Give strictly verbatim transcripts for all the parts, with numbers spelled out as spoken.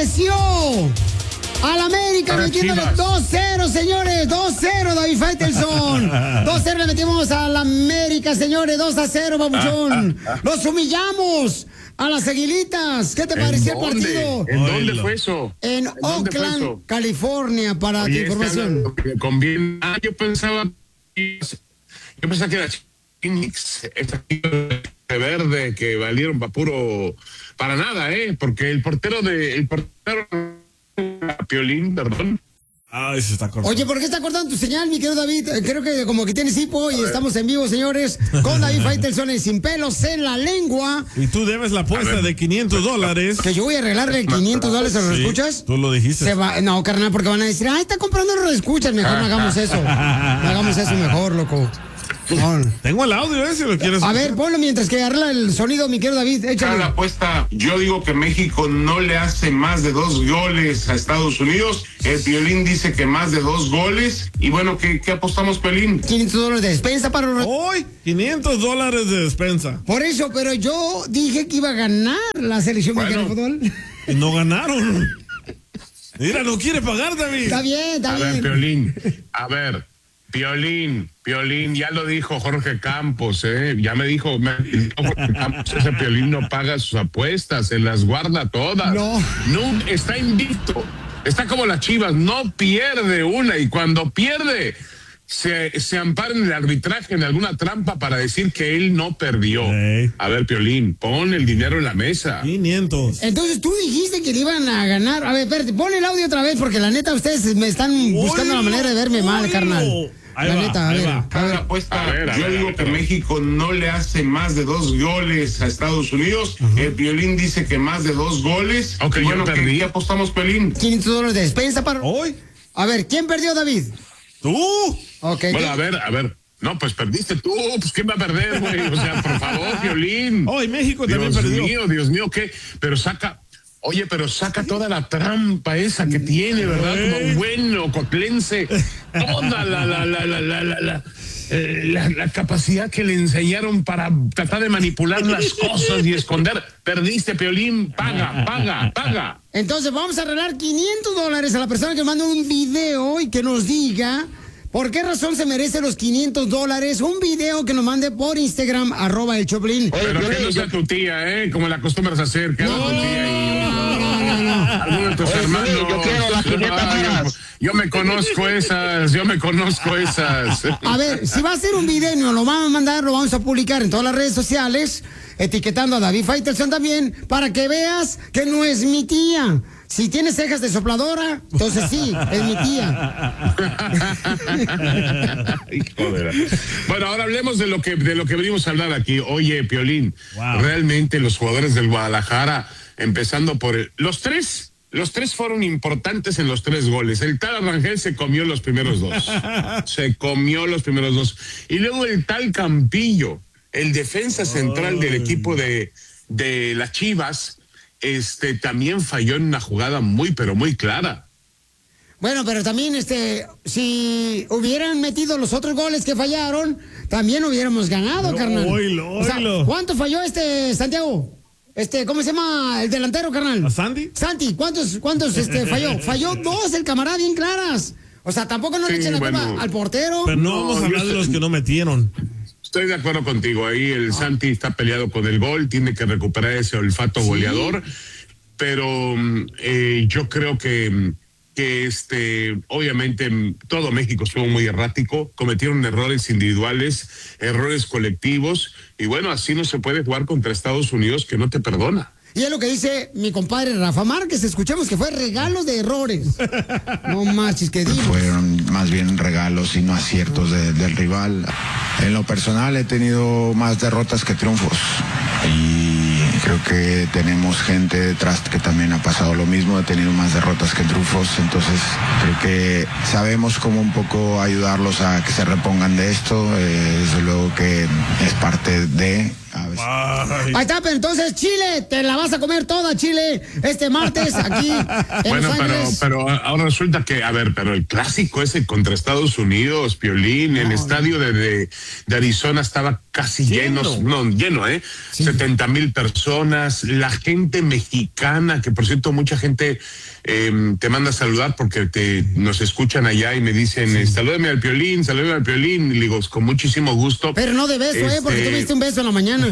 venció al América metiéndole dos cero, señores. dos cero, David Faitelson. dos cero le metimos al América, señores. dos a cero, babuchón. Los humillamos a las Aguilitas. ¿Qué te pareció el partido? ¿En dónde fue eso? En, ¿En Oakland, eso? California, para Oye, tu información. Este conviene... Ah, yo pensaba... Yo pensaba que era Phoenix, esta de verde que valieron para puro... Para nada, ¿eh? Porque el portero de... El portero... Piolín, perdón. Ay, se está cortando. Oye, ¿por qué está cortando tu señal, mi querido David? Creo que como que tienes hipo y estamos en vivo, señores, con David Faitelson en Sin Pelos en la Lengua. Y tú debes la apuesta de quinientos dólares. Que yo voy a arreglarle quinientos dólares a los sí, escuchas. Tú lo dijiste. Se va, no, carnal, porque van a decir, ay, está comprando los escuchas. Mejor no hagamos eso. No hagamos eso mejor, loco. No. Tengo el audio, ¿eh? Si lo quieres. A ver, ponlo mientras que arregla el sonido, mi querido David. Échale. La apuesta, yo digo que México no le hace más de dos goles a Estados Unidos. El Piolín dice que más de dos goles. Y bueno, ¿qué, qué apostamos, Piolín? quinientos dólares de despensa para los... Hoy, quinientos dólares de despensa. Por eso, pero yo dije que iba a ganar la selección bueno, mexicana de fútbol. Y no ganaron. Mira, no quiere pagar, David. Está bien, está a bien. A ver, Piolín, a ver. Piolín, Piolín, ya lo dijo Jorge Campos, ¿eh? Ya me dijo, me dijo Jorge Campos, ese Piolín no paga sus apuestas, se las guarda todas. No. No, está invicto, está como las Chivas, no pierde una y cuando pierde se, se ampara en el arbitraje, en alguna trampa para decir que él no perdió. Hey. A ver, Piolín, pon el dinero en la mesa. quinientos. Entonces tú dijiste que le iban a ganar. A ver, espérate, pon el audio otra vez porque la neta ustedes me están buscando la manera de verme mal, oilo. carnal. Ahí la va, neta, a ahí ver, va. a ver. Apuesta, a ver, a yo ver, digo que México no le hace más de dos goles a Estados Unidos. Uh-huh. El Piolín dice que más de dos goles. Ok, bueno, yo perdí. ¿Qué apostamos, Piolín? quinientos dólares de despensa para... ¿Hoy? A ver, ¿quién perdió, David? ¡Tú! Okay, bueno, a ver, a ver. No, pues perdiste tú. Pues ¿quién va a perder, güey? O sea, por favor, Piolín. Hoy México Dios también perdió. Dios mío, Dios mío, ¿qué? Pero saca... Oye, pero saca toda la trampa esa que tiene, ¿verdad? Como bueno, cotlense. Toda la, la, la, la, la, la, la, eh, la, la capacidad que le enseñaron para tratar de manipular las cosas y esconder. Perdiste, Piolín. Paga, paga, paga. Entonces vamos a arreglar quinientos dólares a la persona que manda un video y que nos diga por qué razón se merece los quinientos dólares. Un video que nos mande por Instagram, arroba el Choplin. Pero que no sea tu tía, ¿eh? Como la acostumbras a hacer. Que no, tu tía y... no, de tus Oye, hermanos. Yo quiero las yo, yo me conozco esas, yo me conozco esas. A ver, si va a ser un video y nos lo van a mandar, lo vamos a publicar en todas las redes sociales, etiquetando a David Faitelson también, para que veas que no es mi tía. Si tiene cejas de sopladora, entonces sí, es mi tía. Bueno, ahora hablemos de lo que de lo que venimos a hablar aquí. Oye, Piolín, wow. Realmente los jugadores del Guadalajara, empezando por el, los tres, los tres fueron importantes en los tres goles. El tal Rangel se comió los primeros dos. Se comió los primeros dos. Y luego el tal Campillo, el defensa central oh. del equipo de, de las Chivas, este también falló en una jugada muy, pero muy clara. Bueno, pero también, este, si hubieran metido los otros goles que fallaron, también hubiéramos ganado, no, carnal. Oilo, oilo. O sea, ¿cuánto falló este Santiago? Este, ¿cómo se llama el delantero, carnal? ¿A Santi? Santi, ¿cuántos, cuántos este, falló? Falló dos el camarada bien claras. O sea, tampoco no le sí, echen la bueno, culpa al portero. Pero no, no vamos a hablar de los que no metieron. Estoy de acuerdo contigo, ahí el ah. Santi está peleado con el gol, tiene que recuperar ese olfato sí. goleador, pero eh, yo creo que, que este, obviamente todo México estuvo muy errático, cometieron errores individuales, errores colectivos, y bueno, así no se puede jugar contra Estados Unidos, que no te perdona. Y es lo que dice mi compadre Rafa Márquez, escuchemos que fue regalos de errores. No marches, que digo. Fueron más bien regalos y no aciertos de, del rival. En lo personal he tenido más derrotas que triunfos. Y creo que tenemos gente detrás que también ha pasado lo mismo, ha tenido más derrotas que triunfos. Entonces creo que sabemos cómo un poco ayudarlos a que se repongan de esto. Eh, desde luego que es parte de... sabes. Ay. Ahí está, pero entonces Chile, te la vas a comer toda, Chile, este martes aquí en bueno, Los Ángeles. pero, pero ahora resulta que, a ver, pero el clásico ese contra Estados Unidos, Piolín, no, el estadio de, de, de Arizona estaba casi lleno, lleno, no, lleno, ¿eh? Sí. setenta mil personas, la gente mexicana, que por cierto, mucha gente eh, te manda a saludar porque te nos escuchan allá y me dicen, sí. salúdame al Piolín, salúdame al Piolín, y le digo, con muchísimo gusto. Pero no de beso, este, ¿eh? Porque tú me diste un beso en la mañana.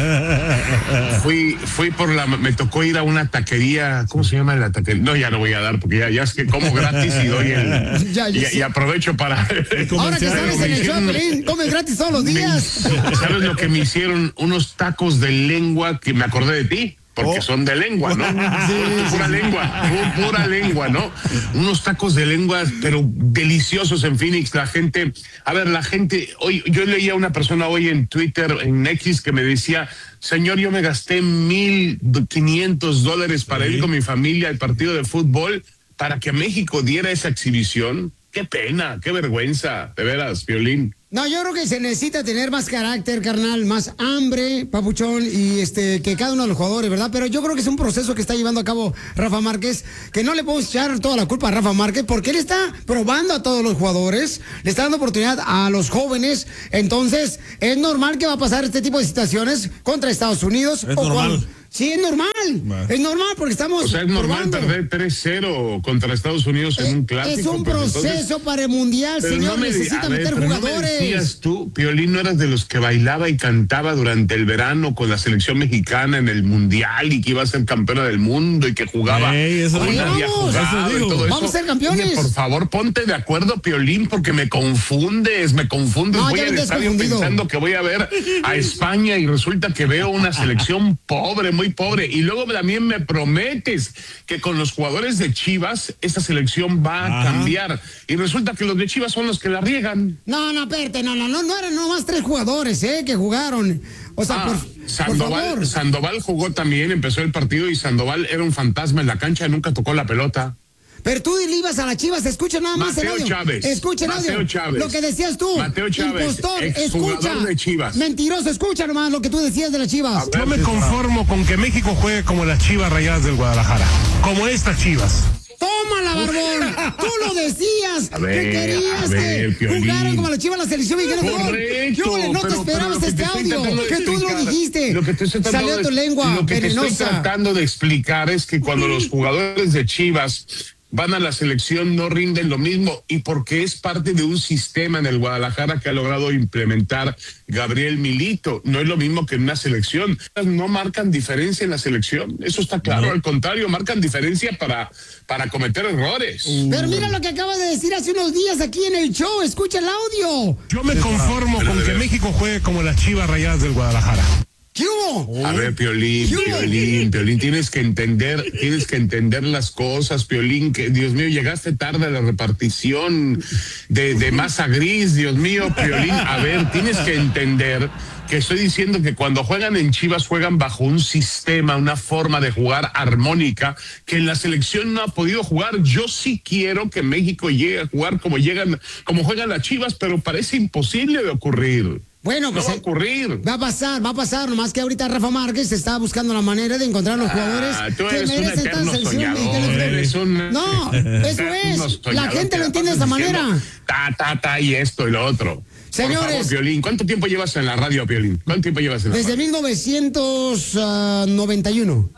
Fui, fui por la, me tocó ir a una taquería, ¿cómo se llama la taquería? No, ya no voy a dar porque ya, ya es que como gratis y doy el, ya, y, y aprovecho para. Ahora que sales en el show, Piolín, comes gratis todos los días. Me, ¿sabes lo que me hicieron? Unos tacos de lengua que me acordé de ti. Porque oh. son de lengua, ¿no? Sí, pura sí. lengua, pura lengua, ¿no? Unos tacos de lengua, pero deliciosos en Phoenix. La gente, a ver, la gente, hoy yo leía a una persona hoy en Twitter, en X, que me decía, señor, yo me gasté mil quinientos dólares para sí. ir con mi familia al partido de fútbol para que México diera esa exhibición. Qué pena, qué vergüenza, de veras, Piolín. No, yo creo que se necesita tener más carácter, carnal, más hambre, papuchón, y este que cada uno de los jugadores, ¿verdad? Pero yo creo que es un proceso que está llevando a cabo Rafa Márquez, que no le podemos echar toda la culpa a Rafa Márquez, porque él está probando a todos los jugadores, le está dando oportunidad a los jóvenes, entonces es normal que va a pasar este tipo de situaciones contra Estados Unidos. Es o normal. Cuando, sí, es normal, bueno. es normal porque estamos O sea, es normal probando. perder tres cero contra Estados Unidos en eh, un clásico. Es un proceso pues entonces, para el Mundial, señor, no me, necesita meter ver, jugadores. ¿No me decías tú, Piolín, no eras de los que bailaba y cantaba durante el verano con la selección mexicana en el Mundial y que iba a ser campeona del mundo y que jugaba? Hey, eso Oye, vamos, había jugado eso y todo vamos eso. a ser campeones. Oye, por favor, ponte de acuerdo, Piolín, porque me confundes, me confundes. No, voy al estadio confundido. pensando que voy a ver a España y resulta que veo una selección pobre, muy pobre. Y luego también me prometes que con los jugadores de Chivas esta selección va a Ajá. cambiar y resulta que los de Chivas son los que la riegan. No, no, espérate, no, no, no, no eran nomás tres jugadores, eh, que jugaron. O sea, ah, por, Sandoval, por favor. Sandoval jugó también, empezó el partido y Sandoval era un fantasma en la cancha, nunca tocó la pelota. Pero tú le ibas a las Chivas, escucha nada más Mateo el audio. Chávez. Escucha el Mateo audio. Chávez. Lo que decías tú. Mateo Chávez, impostor, escucha. de Chivas. Mentiroso, escucha nomás lo que tú decías de las Chivas. Yo me conformo con que México juegue como las Chivas Rayadas del Guadalajara. Como estas Chivas. ¡Tómala, barbón! Tú lo decías. A ver, que querías ver, que jugaran como la Chivas la selección mexicana. Correcto. Yo no te pero, esperabas pero este audio. Que tú lo dijiste. Lo que te estoy Salió de, tu lengua Lo que venenosa. te estoy tratando de explicar es que cuando los jugadores de Chivas van a la selección no rinden lo mismo y porque es parte de un sistema en el Guadalajara que ha logrado implementar Gabriel Milito. No es lo mismo que en una selección. No marcan diferencia en la selección. Eso está claro. No. Al contrario, marcan diferencia para, para cometer errores. Uh. Pero mira lo que acabas de decir hace unos días aquí en el show. Escucha el audio. Yo me conformo con que México juegue como las Chivas Rayadas del Guadalajara. ¿Qué hubo? A ver, Piolín, Piolín, Piolín, tienes que entender, tienes que entender las cosas, Piolín, que Dios mío, llegaste tarde a la repartición de, de masa gris, Dios mío, Piolín, a ver, tienes que entender que estoy diciendo que cuando juegan en Chivas juegan bajo un sistema, una forma de jugar armónica que en la selección no ha podido jugar. Yo sí quiero que México llegue a jugar como llegan, como juegan las Chivas, pero parece imposible de ocurrir. Bueno, pues no va a ocurrir. Va a pasar, va a pasar, nomás que ahorita Rafa Márquez está buscando la manera de encontrar los jugadores ah, tú que eres merecen un eterno soñador, eres un No, eso es. La gente lo entiende de esa manera. Ta, ta, ta, y esto y lo otro. Señores. Por favor, Piolín, ¿cuánto tiempo llevas en la radio, Piolín? ¿Cuánto tiempo llevas en la Desde radio? mil novecientos noventa y uno.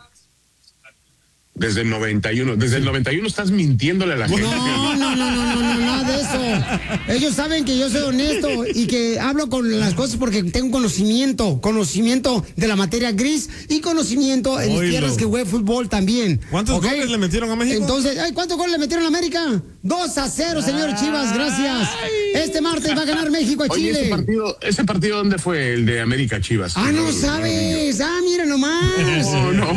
Desde el noventa y uno. Desde el noventa y uno estás mintiéndole a la gente. No, no, no, no, no, no, nada de eso. Ellos saben que yo soy honesto y que hablo con las cosas porque tengo conocimiento, conocimiento de la materia gris y conocimiento en mis tierras que jugué fútbol también. ¿Cuántos ¿Okay? goles le metieron a México? Entonces, ay, ¿cuántos goles le metieron a América? dos a cero, señor Chivas, gracias. Este martes va a ganar México a Chile. Oye, ese partido, ¿ese partido dónde fue? El de América Chivas. Ah, no, no sabes. No, ah, mira nomás. No, no.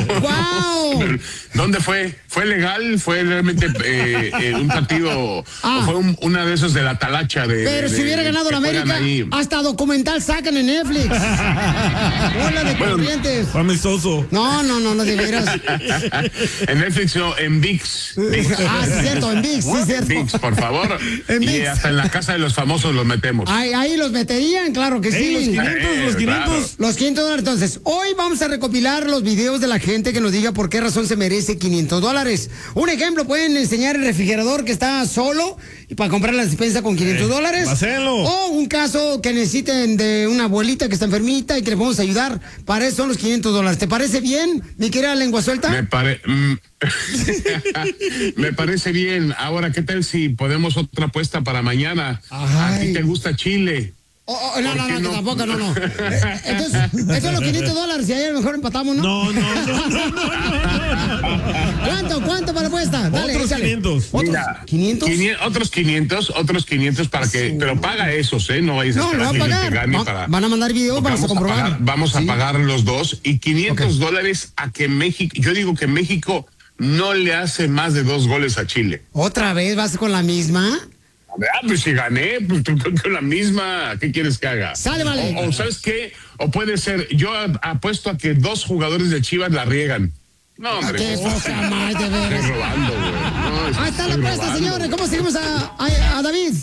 Wow. ¿Dónde fue? ¿Fue legal? ¿Fue realmente eh, eh, un partido? Ah. ¿O fue un, una de esos de la talacha de. Pero de, si hubiera ganado la América, ahí. Hasta documental sacan en Netflix. Hola de bueno, corrientes. Amistoso. No, no, no, no de veras. En Netflix no, en ViX. ViX. Ah, sí, cierto, en ViX, sí, cierto. ViX, por favor. En y ViX. Hasta en la casa de los famosos los metemos. Ahí, ahí los meterían, claro que sí. Hey, los quinientos, eh, los quinientos. Claro. Los quinientos dólares. Entonces, hoy vamos a recopilar los videos de la gente que nos diga por qué razón se merece quinientos dólares. Un ejemplo, pueden enseñar el refrigerador que está solo y para comprar la despensa con quinientos dólares. O un caso que necesiten de una abuelita que está enfermita y que le podemos ayudar. Para eso son los quinientos dólares. ¿Te parece bien, mi querida lengua suelta? Me, pare... Me parece bien. Ahora, ¿qué tal si podemos otra apuesta para mañana? Ay. ¿A ti te gusta Chile? Oh, oh, no, no, no, no, tampoco, no, no. Entonces, esos son los quinientos dólares y ahí a lo mejor empatamos, ¿no? No, no, no, no, no, no. ¿Cuánto, cuánto para la apuesta? Dale, otros échale. quinientos. ¿Otros Mira, quinientos? Otros quinientos, otros quinientos para que, sí. Pero paga esos, ¿eh? No vais a no, lo va a pagar. Va, para, van a mandar videos, vamos a comprobar. A pagar, vamos sí. a pagar los dos y quinientos okay. dólares a que México, yo digo que México no le hace más de dos goles a Chile. ¿Otra vez vas con la misma? Ah, pues si gané, pues con la misma, ¿qué quieres que haga? Sale, vale. O, o ¿sabes qué? O puede ser, yo apuesto a que dos jugadores de Chivas la riegan. No, hombre. Qué poca más, de veras. Estoy robando, güey. No, ahí está la apuesta, señores. ¿Cómo seguimos a, a, a David?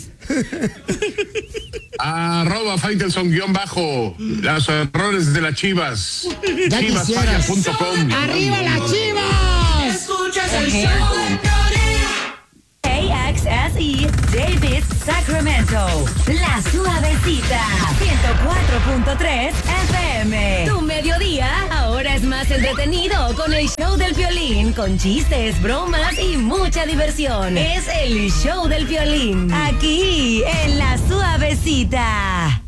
Arroba Faitelson guión bajo. Los errores de las Chivas. Chivasfalla punto com. ¡Arriba las Chivas! Escuchas el show de Piolín. A X S E, Davis, Sacramento. La Suavecita, ciento cuatro punto tres F M. Tu mediodía ahora es más entretenido con el show del Piolín, con chistes, bromas y mucha diversión. Es el show del Piolín, aquí en La Suavecita.